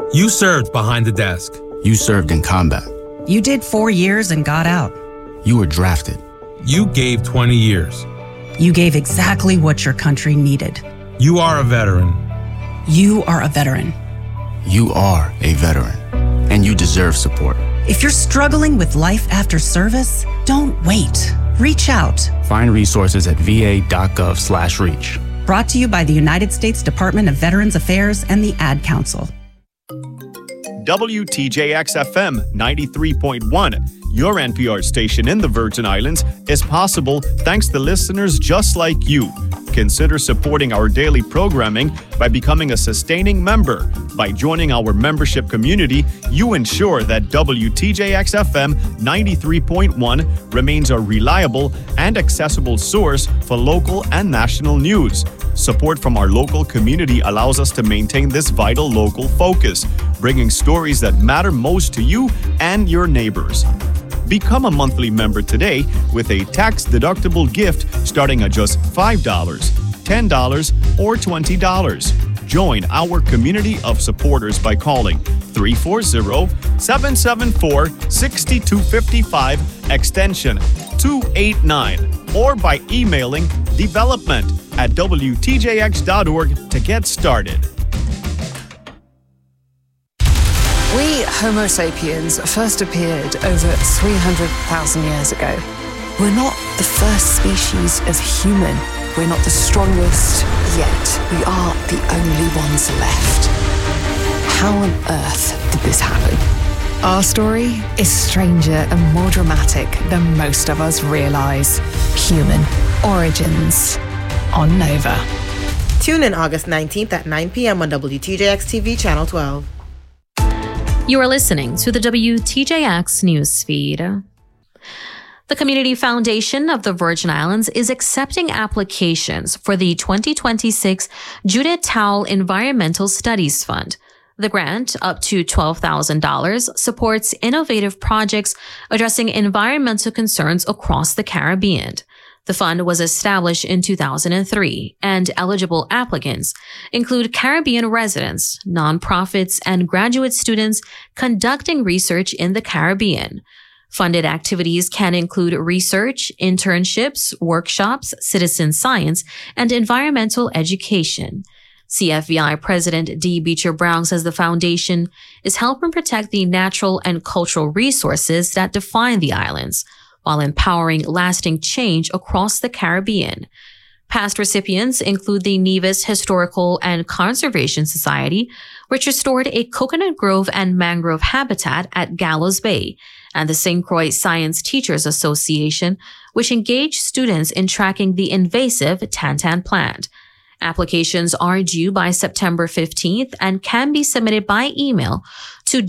You served behind the desk. You served in combat. You did 4 years and got out. You were drafted. You gave 20 years. You gave exactly what your country needed. You are a veteran. You are a veteran. You are a veteran, and you deserve support. If you're struggling with life after service, don't wait. Reach out. Find resources at va.gov/reach. Brought to you by the United States Department of Veterans Affairs and the Ad Council. WTJX-FM 93.1, your NPR station in the Virgin Islands, is possible thanks to listeners just like you. Consider supporting our daily programming by becoming a sustaining member. By joining our membership community, you ensure that WTJX-FM 93.1 remains a reliable and accessible source for local and national news. Support from our local community allows us to maintain this vital local focus, bringing stories that matter most to you and your neighbors. Become a monthly member today with a tax-deductible gift starting at just $5, $10, or $20. Join our community of supporters by calling 340-774-6255 extension 289 or by emailing development@wtjx.org to get started. We Homo sapiens first appeared over 300,000 years ago. We're not the first species of human. We're not the strongest, yet we are the only ones left. How on earth did this happen? Our story is stranger and more dramatic than most of us realize. Human origins on Nova. Tune in August 19th at 9 p.m. on WTJX TV Channel 12. You are listening to the WTJX newsfeed. The Community Foundation of the Virgin Islands is accepting applications for the 2026 Judith Towle Environmental Studies Fund. The grant, up to $12,000, supports innovative projects addressing environmental concerns across the Caribbean. The fund was established in 2003, and eligible applicants include Caribbean residents, nonprofits, and graduate students conducting research in the Caribbean. Funded activities can include research, internships, workshops, citizen science, and environmental education. CFVI President Dee Beecher Brown says the foundation is helping protect the natural and cultural resources that define the islands, while empowering lasting change across the Caribbean. Past recipients include the Nevis Historical and Conservation Society, which restored a coconut grove and mangrove habitat at Gallows Bay, and the St. Croix Science Teachers Association, which engaged students in tracking the invasive tantan plant. Applications are due by September 15th and can be submitted by email to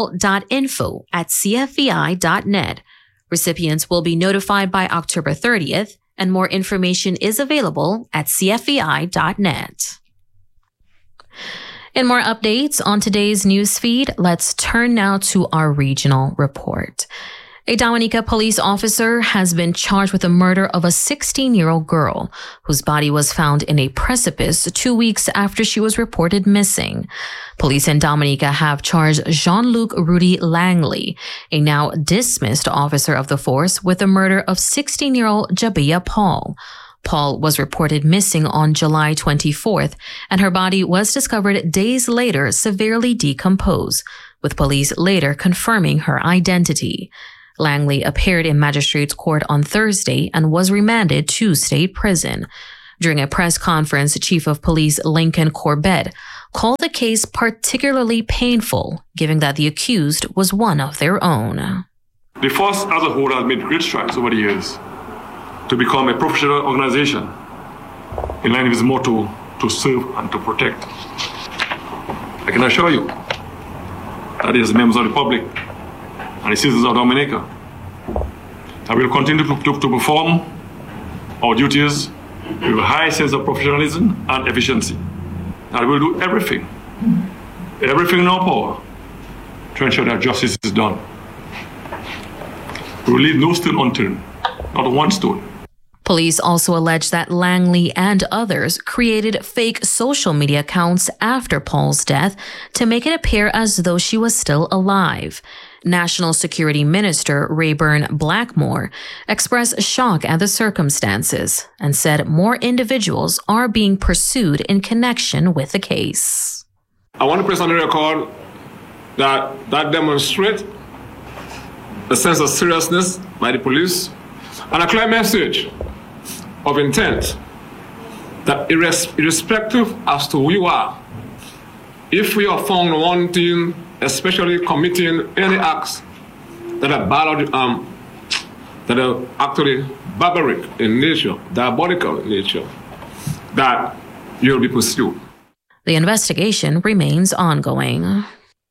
general.info@cfvi.net. Recipients will be notified by October 30th, and more information is available at cfvi.net. And more updates on today's newsfeed, let's turn now to our regional report. A Dominica police officer has been charged with the murder of a 16-year-old girl whose body was found in a precipice 2 weeks after she was reported missing. Police in Dominica have charged Jean-Luc Rudy Langley, a now dismissed officer of the force, with the murder of 16-year-old Jabia Paul. Paul was reported missing on July 24th, and her body was discovered days later severely decomposed, with police later confirming her identity. Langley appeared in magistrate's court on Thursday and was remanded to state prison. During a press conference, Chief of Police Lincoln Corbett called the case particularly painful, given that the accused was one of their own. The force as a whole has made great strides over the years to become a professional organization in line with its motto, to serve and to protect. I can assure you that as members of the public and the citizens of Dominica, I will continue to perform our duties with a high sense of professionalism and efficiency. I will do everything in our power to ensure that justice is done. We will leave no stone unturned, not one stone. Police also allege that Langley and others created fake social media accounts after Paul's death to make it appear as though she was still alive. National Security Minister Rayburn Blackmore expressed shock at the circumstances and said more individuals are being pursued in connection with the case. I want to press on the record that demonstrates a sense of seriousness by the police and a clear message of intent that irrespective as to who you are, if we are found wanting, especially committing any acts that are that are actually barbaric in nature, diabolical in nature, that you will be pursued. The investigation remains ongoing.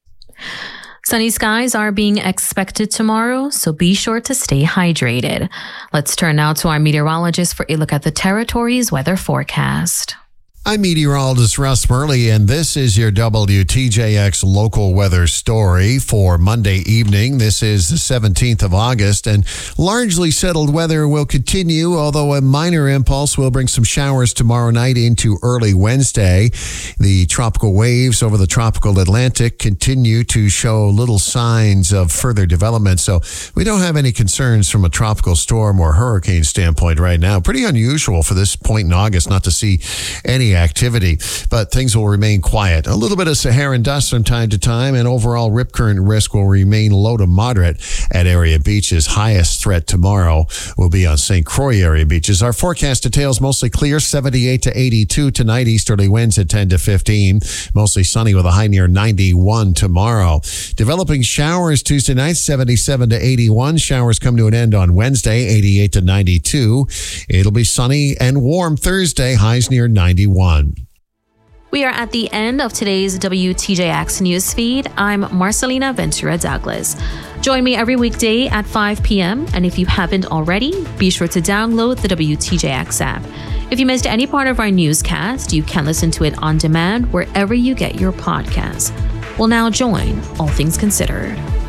Sunny skies are being expected tomorrow, so be sure to stay hydrated. Let's turn now to our meteorologist for a look at the territory's weather forecast. I'm meteorologist Russ Murley, and this is your WTJX local weather story for Monday evening. This is the 17th of August, and largely settled weather will continue, although a minor impulse will bring some showers tomorrow night into early Wednesday. The tropical waves over the tropical Atlantic continue to show little signs of further development, so we don't have any concerns from a tropical storm or hurricane standpoint right now. Pretty unusual for this point in August not to see any activity, but things will remain quiet. A little bit of Saharan dust from time to time, and overall rip current risk will remain low to moderate at area beaches. Highest threat tomorrow will be on St. Croix area beaches. Our forecast details mostly clear, 78 to 82 tonight, easterly winds at 10 to 15, mostly sunny with a high near 91 tomorrow. Developing showers Tuesday night, 77 to 81. Showers come to an end on Wednesday, 88 to 92. It'll be sunny and warm Thursday, highs near 91. We are at the end of today's WTJX newsfeed. I'm Marcelina Ventura Douglas. Join me every weekday at 5 p.m. And if you haven't already, be sure to download the WTJX app. If you missed any part of our newscast, you can listen to it on demand wherever you get your podcasts. We'll now join All Things Considered.